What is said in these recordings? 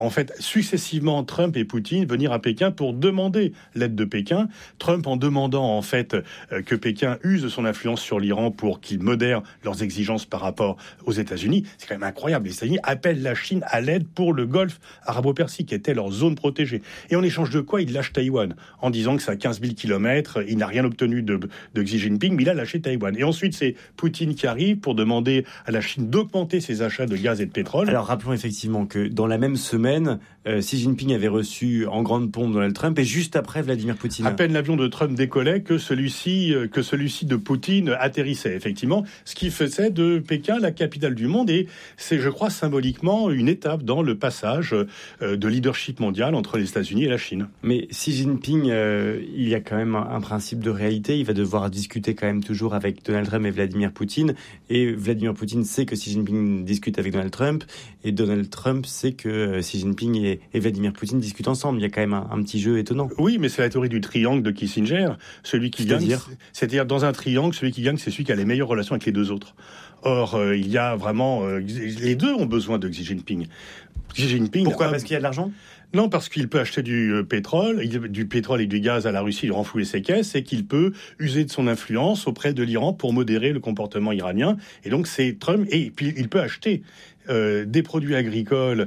En fait, successivement, Trump et Poutine venir à Pékin pour demander l'aide de Pékin. Trump en demandant en fait que Pékin use de son influence sur l'Iran pour qu'ils modèrent leurs exigences par rapport aux États-Unis. C'est quand même incroyable. Les États-Unis appellent la Chine à l'aide pour le Golfe arabo-persique, qui était leur zone protégée. Et en échange de quoi, il lâche Taïwan, en disant que c'est à 15 000 kilomètres, il n'a rien obtenu de Xi Jinping, mais il a lâché Taïwan. Et ensuite, c'est Poutine qui arrive pour demander à la Chine d'augmenter ses achats de gaz et de pétrole. Alors rappelons effectivement que dans la même semaine, Xi Jinping avait reçu en grande pompe Donald Trump et juste après Vladimir Poutine. À peine l'avion de Trump décollait que celui-ci de Poutine atterrissait, effectivement, ce qui faisait de Pékin la capitale du monde et c'est, je crois, symboliquement une étape dans le passage de leadership mondial entre les États-Unis et la Chine. Mais Xi Jinping, il y a quand même un principe de réalité, il va devoir discuter quand même toujours avec Donald Trump et Vladimir Poutine et Vladimir Poutine sait que Xi Jinping discute avec Donald Trump et Donald Trump sait que Xi Jinping et Vladimir Poutine discutent ensemble. Il y a quand même un petit jeu étonnant. Oui, mais c'est la théorie du triangle de Kissinger. Celui qui gagne, c'est-à-dire dans un triangle, celui qui gagne, c'est celui qui a les meilleures relations avec les deux autres. Or, il y a vraiment... les deux ont besoin de Xi Jinping. Xi Jinping... Pourquoi ? Parce qu'il y a de l'argent ? Non, parce qu'il peut acheter du pétrole et du gaz à la Russie, il renflouer ses caisses, et qu'il peut user de son influence auprès de l'Iran pour modérer le comportement iranien. Et donc, c'est Trump, et puis il peut acheter des produits agricoles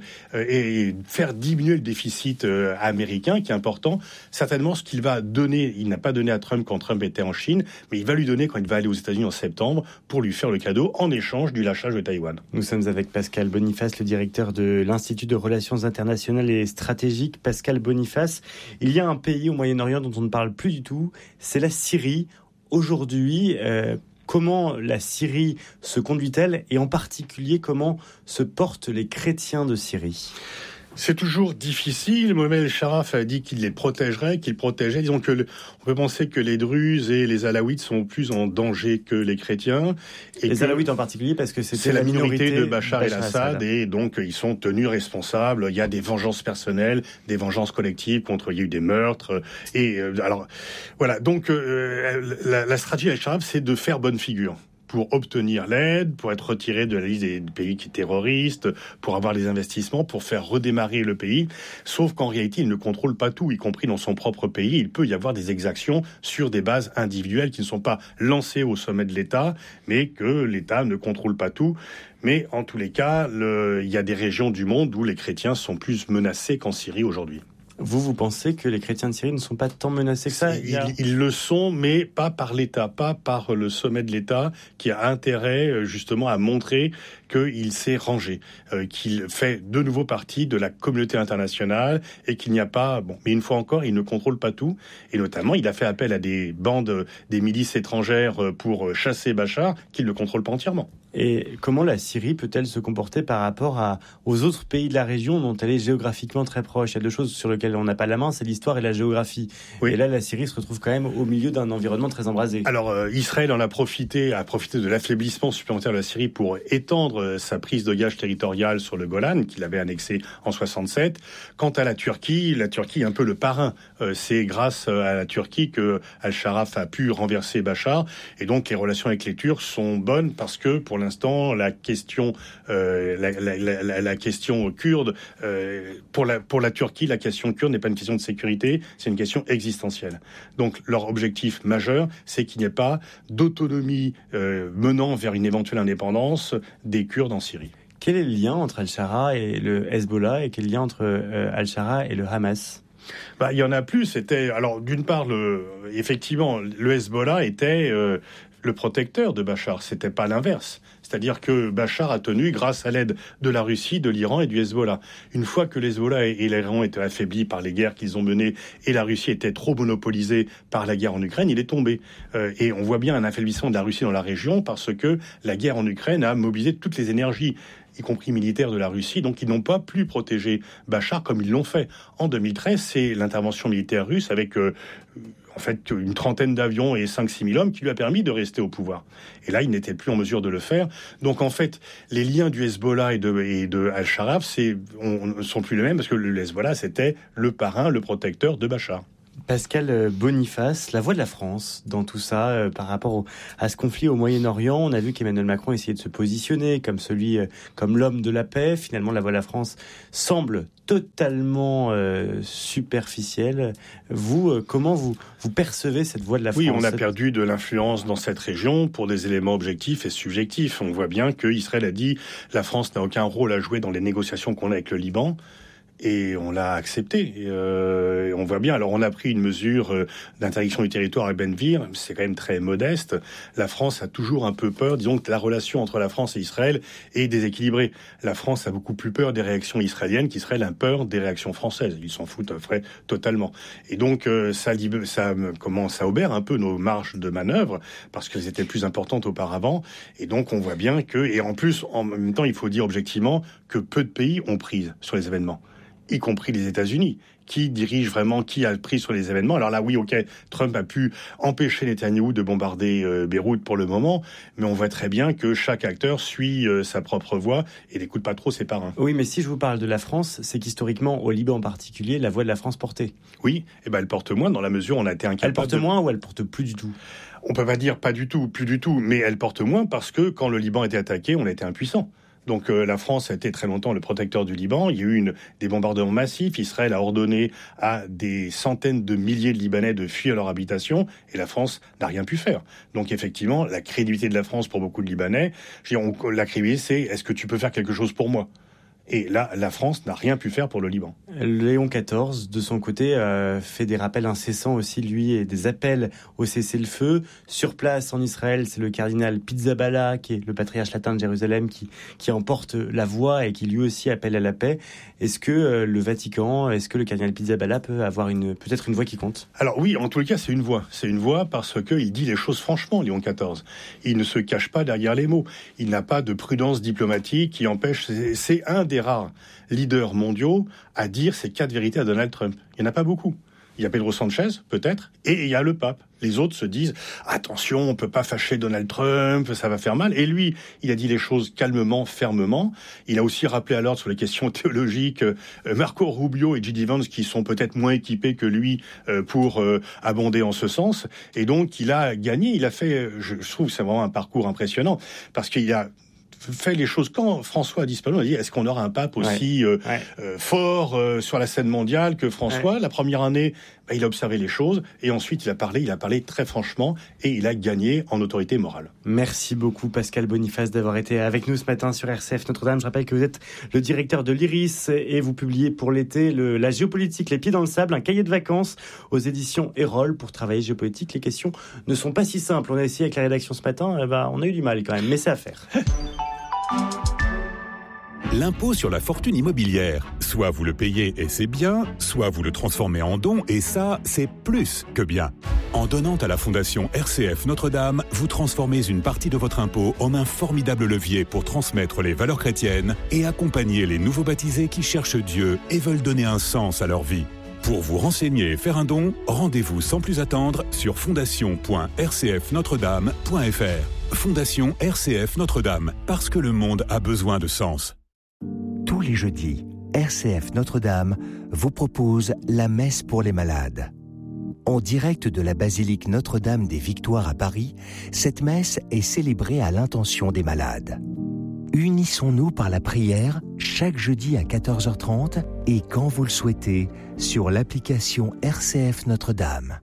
et faire diminuer le déficit américain, qui est important. Certainement, ce qu'il va donner, il n'a pas donné à Trump quand Trump était en Chine, mais il va lui donner quand il va aller aux États-Unis en septembre pour lui faire le cadeau en échange du lâchage de Taïwan. Nous sommes avec Pascal Boniface, le directeur de l'Institut de Relations internationales et stratégiques. Pascal Boniface, il y a un pays au Moyen-Orient dont on ne parle plus du tout, c'est la Syrie. Aujourd'hui, comment la Syrie se conduit-elle et en particulier comment se portent les chrétiens de Syrie ? C'est toujours difficile. Mohamed El-Sharaf a dit qu'il les protégerait, qu'il protégeait. Disons que on peut penser que les Druzes et les Alaouites sont plus en danger que les chrétiens. Et les Alaouites en particulier parce que c'est la minorité de Bachar el-Assad et donc ils sont tenus responsables. Il y a des vengeances personnelles, des vengeances collectives contre. Il y a eu des meurtres et alors voilà. Donc la stratégie d'El-Sharaf, c'est de faire bonne figure. Pour obtenir l'aide, pour être retiré de la liste des pays qui terroristes, pour avoir les investissements, pour faire redémarrer le pays. Sauf qu'en réalité, il ne contrôle pas tout, y compris dans son propre pays. Il peut y avoir des exactions sur des bases individuelles qui ne sont pas lancées au sommet de l'État, mais que l'État ne contrôle pas tout. Mais en tous les cas, il y a des régions du monde où les chrétiens sont plus menacés qu'en Syrie aujourd'hui. Vous pensez que les chrétiens de Syrie ne sont pas tant menacés que ça ? Ils le sont, mais pas par l'État, pas par le sommet de l'État, qui a intérêt justement à montrer qu'il s'est rangé, qu'il fait de nouveau partie de la communauté internationale et qu'il n'y a pas... Bon, mais une fois encore, il ne contrôle pas tout. Et notamment, il a fait appel à des bandes, des milices étrangères pour chasser Bachar, qu'il ne contrôle pas entièrement. Et comment la Syrie peut-elle se comporter par rapport aux autres pays de la région dont elle est géographiquement très proche ? Il y a deux choses sur lesquelles on n'a pas la main, c'est l'histoire et la géographie. Oui. Et là, la Syrie se retrouve quand même au milieu d'un environnement très embrasé. Alors, Israël a profité de l'affaiblissement supplémentaire de la Syrie pour étendre sa prise de gage territoriale sur le Golan, qu'il avait annexé en 67. Quant à la Turquie est un peu le parrain. C'est grâce à la Turquie que Al-Sharaf a pu renverser Bachar. Et donc, les relations avec les Turcs sont bonnes parce que, pour l'instant, la question kurde, pour la Turquie, la question kurde n'est pas une question de sécurité, c'est une question existentielle. Donc leur objectif majeur, c'est qu'il n'y ait pas d'autonomie menant vers une éventuelle indépendance des Kurdes en Syrie. Quel est le lien entre Al-Shara et le Hezbollah et quel est le lien entre Al-Shara et le Hamas ? Il y en a plus. Alors d'une part, effectivement, le Hezbollah était le protecteur de Bachar. C'était pas l'inverse. C'est-à-dire que Bachar a tenu grâce à l'aide de la Russie, de l'Iran et du Hezbollah. Une fois que l'Hezbollah et l'Iran étaient affaiblis par les guerres qu'ils ont menées et la Russie était trop monopolisée par la guerre en Ukraine, il est tombé. Et on voit bien un affaiblissement de la Russie dans la région parce que la guerre en Ukraine a mobilisé toutes les énergies, y compris militaires de la Russie, donc ils n'ont pas pu protéger Bachar comme ils l'ont fait. En 2013, c'est l'intervention militaire russe avec en fait une trentaine d'avions et 5-6 000 hommes qui lui a permis de rester au pouvoir. Et là, il n'était plus en mesure de le faire. Donc en fait, les liens du Hezbollah et de Al-Sharaf ne sont plus les mêmes parce que le Hezbollah, c'était le parrain, le protecteur de Bachar. Pascal Boniface, la voix de la France dans tout ça, par rapport à ce conflit au Moyen-Orient. On a vu qu'Emmanuel Macron essayait de se positionner comme l'homme de la paix. Finalement, la voix de la France semble totalement superficielle. Vous, comment vous percevez cette voix de la France ? Oui, on a perdu de l'influence dans cette région pour des éléments objectifs et subjectifs. On voit bien qu'Israël a dit la France n'a aucun rôle à jouer dans les négociations qu'on a avec le Liban. Et on l'a accepté. Et on voit bien. Alors, on a pris une mesure d'interdiction du territoire à Ben Gvir. C'est quand même très modeste. La France a toujours un peu peur. Disons que la relation entre la France et Israël est déséquilibrée. La France a beaucoup plus peur des réactions israéliennes qu'Israël a peur des réactions françaises. Ils s'en foutent totalement. Et donc, ça obère un peu nos marges de manœuvre parce qu'elles étaient plus importantes auparavant. Et donc, on voit bien que, et en plus, en même temps, il faut dire objectivement que peu de pays ont prise sur les événements, y compris les États-Unis, qui dirige vraiment, qui a pris sur les événements. Alors là, oui, ok, Trump a pu empêcher Netanyahou de bombarder Beyrouth pour le moment, mais on voit très bien que chaque acteur suit sa propre voie et n'écoute pas trop ses parrains. Oui, mais si je vous parle de la France, c'est qu'historiquement, au Liban en particulier, la voix de la France portait. Oui, et elle porte moins dans la mesure où on a été incapable. Elle porte moins ou elle porte plus du tout ? On peut pas dire pas du tout, plus du tout, mais elle porte moins parce que quand le Liban était attaqué, on était impuissant. Donc la France a été très longtemps le protecteur du Liban. Il y a eu des bombardements massifs. Israël a ordonné à des centaines de milliers de Libanais de fuir leur habitation et la France n'a rien pu faire. Donc effectivement, la crédibilité de la France pour beaucoup de Libanais, la crédibilité c'est est-ce que tu peux faire quelque chose pour moi ? Et là, la France n'a rien pu faire pour le Liban. Léon XIV, de son côté, fait des rappels incessants aussi, lui, et des appels au cessez-le-feu. Sur place, en Israël, c'est le cardinal Pizzaballa, qui est le patriarche latin de Jérusalem, qui emporte la voix et qui lui aussi appelle à la paix. Est-ce que le Vatican, est-ce que le cardinal Pizzaballa peut avoir peut-être une voix qui compte ? Alors oui, en tous les cas, c'est une voix. C'est une voix parce qu'il dit les choses franchement, Léon XIV. Il ne se cache pas derrière les mots. Il n'a pas de prudence diplomatique qui empêche... C'est un des rares leaders mondiaux à dire ces 4 vérités à Donald Trump. Il n'y en a pas beaucoup. Il y a Pedro Sanchez, peut-être, et il y a le pape. Les autres se disent « Attention, on ne peut pas fâcher Donald Trump, ça va faire mal ». Et lui, il a dit les choses calmement, fermement. Il a aussi rappelé à l'ordre sur les questions théologiques Marco Rubio et J.D. Vance, qui sont peut-être moins équipés que lui pour abonder en ce sens. Et donc, il a gagné. Il a fait, je trouve, c'est vraiment un parcours impressionnant, parce qu'il a fait les choses. Quand François a disparu, on a dit est-ce qu'on aura un pape aussi fort sur la scène mondiale que François ? La première année, il a observé les choses et ensuite il a parlé très franchement et il a gagné en autorité morale. Merci beaucoup Pascal Boniface d'avoir été avec nous ce matin sur RCF Notre-Dame. Je rappelle que vous êtes le directeur de l'Iris et vous publiez pour l'été la géopolitique, les pieds dans le sable, un cahier de vacances aux éditions Erol. Pour travailler géopolitique, les questions ne sont pas si simples. On a essayé avec la rédaction ce matin, on a eu du mal quand même, mais c'est à faire. L'impôt sur la fortune immobilière. Soit vous le payez et c'est bien, soit vous le transformez en don et ça, c'est plus que bien. En donnant à la Fondation RCF Notre-Dame, vous transformez une partie de votre impôt en un formidable levier pour transmettre les valeurs chrétiennes et accompagner les nouveaux baptisés qui cherchent Dieu et veulent donner un sens à leur vie. Pour vous renseigner et faire un don, rendez-vous sans plus attendre sur fondation.rcfnotredame.fr. Fondation RCF Notre-Dame, parce que le monde a besoin de sens. Tous les jeudis, RCF Notre-Dame vous propose la messe pour les malades. En direct de la basilique Notre-Dame des Victoires à Paris, cette messe est célébrée à l'intention des malades. Unissons-nous par la prière chaque jeudi à 14h30 et quand vous le souhaitez sur l'application RCF Notre-Dame.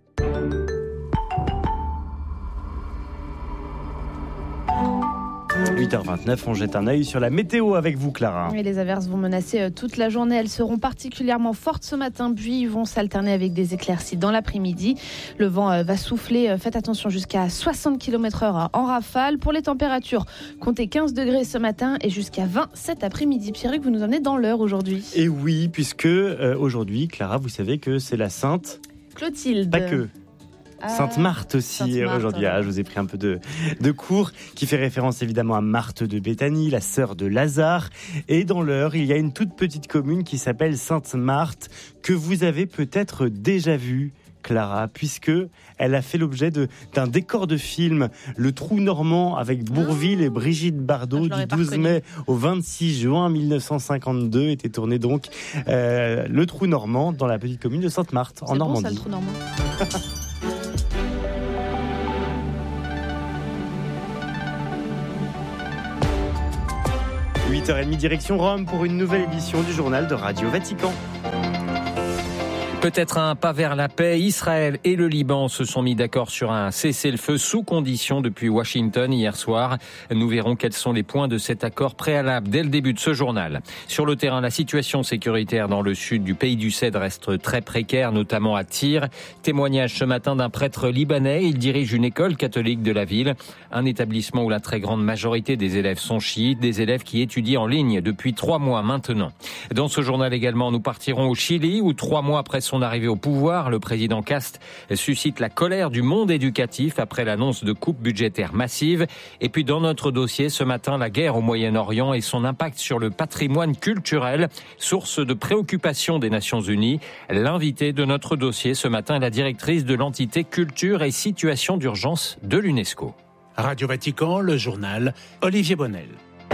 8h29, on jette un œil sur la météo avec vous, Clara. Et les averses vont menacer toute la journée. Elles seront particulièrement fortes ce matin, puis vont s'alterner avec des éclaircies dans l'après-midi. Le vent va souffler, faites attention, jusqu'à 60 km/h en rafale. Pour les températures, comptez 15 degrés ce matin et jusqu'à 20 cet après-midi. Pierrick, vous nous emmenez dans l'heure aujourd'hui. Et oui, puisque aujourd'hui, Clara, vous savez que c'est la Sainte Clotilde. Pas que. Sainte Marthe aussi Sainte Marthe, aujourd'hui. Je vous ai pris un peu de cours, qui fait référence évidemment à Marthe de Béthanie, la sœur de Lazare. Et dans l'Eure, il y a une toute petite commune qui s'appelle Sainte Marthe, que vous avez peut-être déjà vue. Clara, puisque elle a fait l'objet d'un décor de film, Le Trou Normand, avec Bourvil et Brigitte Bardot, du 12 mai au 26 juin 1952, était tourné donc Le Trou Normand dans la petite commune de Sainte-Marthe, en Normandie. C'est bon ça, Le Trou Normand. 8h30 direction Rome pour une nouvelle édition du journal de Radio Vatican. Peut-être un pas vers la paix. Israël et le Liban se sont mis d'accord sur un cessez-le-feu sous condition depuis Washington hier soir. Nous verrons quels sont les points de cet accord préalable dès le début de ce journal. Sur le terrain, la situation sécuritaire dans le sud du pays du Cèdre reste très précaire, notamment à Tyr. Témoignage ce matin d'un prêtre libanais. Il dirige une école catholique de la ville, un établissement où la très grande majorité des élèves sont chiites, des élèves qui étudient en ligne depuis 3 mois maintenant. Dans ce journal également, nous partirons au Chili où 3 mois après son arrivée au pouvoir, le président Kast suscite la colère du monde éducatif après l'annonce de coupes budgétaires massives. Et puis dans notre dossier ce matin, la guerre au Moyen-Orient et son impact sur le patrimoine culturel, source de préoccupation des Nations Unies. L'invitée de notre dossier ce matin est la directrice de l'entité Culture et Situation d'urgence de l'UNESCO. Radio Vatican, le journal, Olivier Bonnel.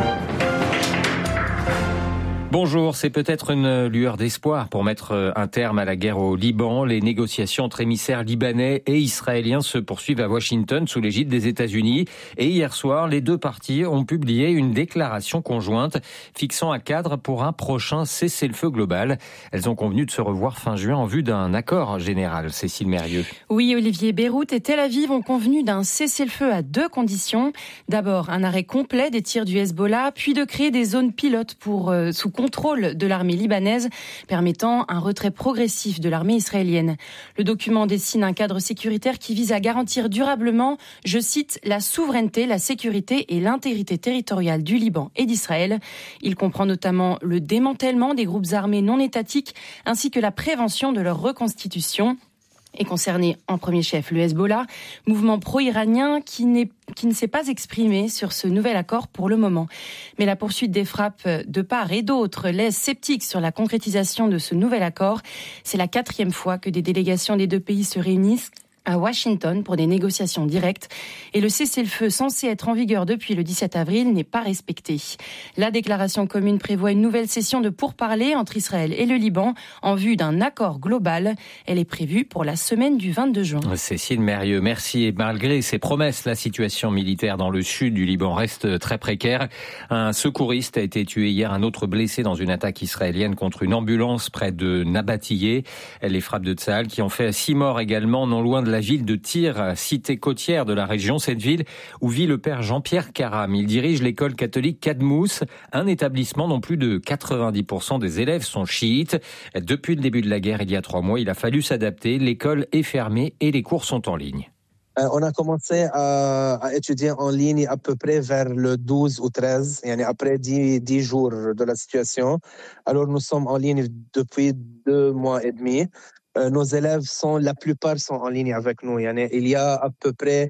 Bonjour, c'est peut-être une lueur d'espoir pour mettre un terme à la guerre au Liban. Les négociations entre émissaires libanais et israéliens se poursuivent à Washington sous l'égide des États-Unis. Et hier soir, les deux parties ont publié une déclaration conjointe fixant un cadre pour un prochain cessez-le-feu global. Elles ont convenu de se revoir fin juin en vue d'un accord général. Cécile Mérieux. Oui, Olivier, Beyrouth et Tel Aviv ont convenu d'un cessez-le-feu à 2 conditions. D'abord, un arrêt complet des tirs du Hezbollah, puis de créer des zones pilotes sous contrôle de l'armée libanaise, permettant un retrait progressif de l'armée israélienne. Le document dessine un cadre sécuritaire qui vise à garantir durablement, je cite, la souveraineté, la sécurité et l'intégrité territoriale du Liban et d'Israël. Il comprend notamment le démantèlement des groupes armés non étatiques ainsi que la prévention de leur reconstitution. Est concerné en premier chef le Hezbollah, mouvement pro-iranien qui ne s'est pas exprimé sur ce nouvel accord pour le moment. Mais la poursuite des frappes de part et d'autre laisse sceptiques sur la concrétisation de ce nouvel accord. C'est la 4e fois que des délégations des deux pays se réunissent à Washington pour des négociations directes. Et le cessez-le-feu censé être en vigueur depuis le 17 avril n'est pas respecté. La déclaration commune prévoit une nouvelle session de pourparlers entre Israël et le Liban en vue d'un accord global. Elle est prévue pour la semaine du 22 juin. Cécile Mérieux, merci. Et malgré ces promesses, la situation militaire dans le sud du Liban reste très précaire. Un secouriste a été tué hier, un autre blessé dans une attaque israélienne contre une ambulance près de Nabatillé. Les frappes de Tsahal qui ont fait 6 morts également, non loin de la ville de Tyr, cité côtière de la région, cette ville où vit le père Jean-Pierre Karam. Il dirige l'école catholique Kadmous, un établissement dont plus de 90% des élèves sont chiites. Depuis le début de la guerre, il y a 3 mois, il a fallu s'adapter. L'école est fermée et les cours sont en ligne. On a commencé à étudier en ligne à peu près vers le 12 ou 13, après 10 jours de la situation. Alors nous sommes en ligne depuis 2 mois et demi. Nos élèves la plupart sont en ligne avec nous. Il y a à peu près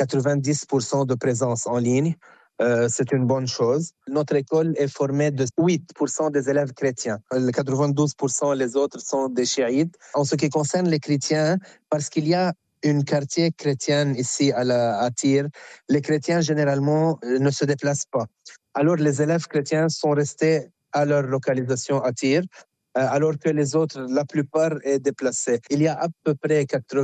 90% de présence en ligne. C'est une bonne chose. Notre école est formée de 8% des élèves chrétiens. 92% les autres sont des chiites. En ce qui concerne les chrétiens, parce qu'il y a une quartier chrétienne ici à Tyr, les chrétiens généralement ne se déplacent pas. Alors les élèves chrétiens sont restés à leur localisation à Tyr, alors que les autres, la plupart, est déplacée. Il y a à peu près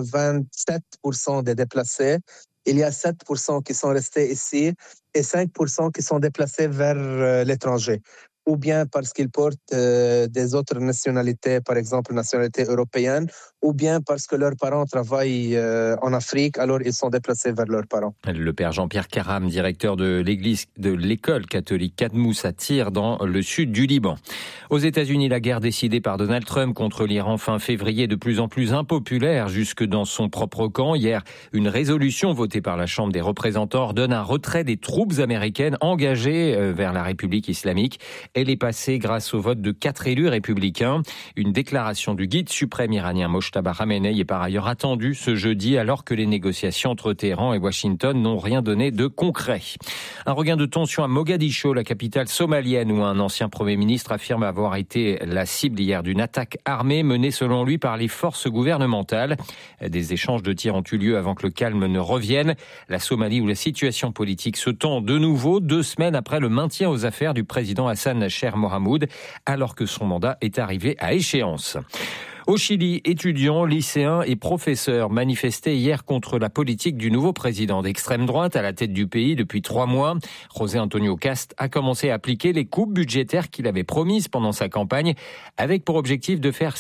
87% des déplacés. Il y a 7% qui sont restés ici et 5% qui sont déplacés vers l'étranger. Ou bien parce qu'ils portent des autres nationalités, par exemple nationalité européenne, ou bien parce que leurs parents travaillent en Afrique, alors ils sont déplacés vers leurs parents. Le père Jean-Pierre Karam, directeur de l'école catholique Kadmous à Tyr, dans le sud du Liban. Aux États-Unis, la guerre décidée par Donald Trump contre l'Iran fin février est de plus en plus impopulaire jusque dans son propre camp. Hier, une résolution votée par la Chambre des représentants ordonne un retrait des troupes américaines engagées vers la République islamique. Elle est passée grâce au vote de 4 élus républicains. Une déclaration du guide suprême iranien Mojtaba Khamenei est par ailleurs attendue ce jeudi alors que les négociations entre Téhéran et Washington n'ont rien donné de concret. Un regain de tension à Mogadiscio, la capitale somalienne, où un ancien Premier ministre affirme avoir été la cible hier d'une attaque armée menée selon lui par les forces gouvernementales. Des échanges de tirs ont eu lieu avant que le calme ne revienne. La Somalie, où la situation politique se tend de nouveau 2 semaines après le maintien aux affaires du président Hassan Cheikh Mohamoud, alors que son mandat est arrivé à échéance. Au Chili, étudiants, lycéens et professeurs manifestaient hier contre la politique du nouveau président d'extrême droite à la tête du pays depuis 3 mois. José Antonio Cast a commencé à appliquer les coupes budgétaires qu'il avait promises pendant sa campagne, avec pour objectif de faire